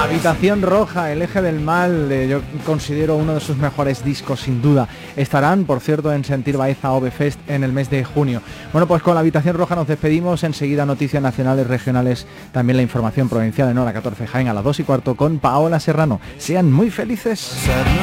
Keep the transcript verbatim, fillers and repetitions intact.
Habitación Roja, El Eje del Mal, eh, yo considero uno de sus mejores discos sin duda. Estarán, por cierto, en Sentir Baeza O V Fest en el mes de junio. Bueno, pues con la Habitación Roja nos despedimos. Enseguida noticias nacionales, regionales, también la información provincial en hora catorce Jaén a las dos y cuarto con Paola Serrano. Sean muy felices.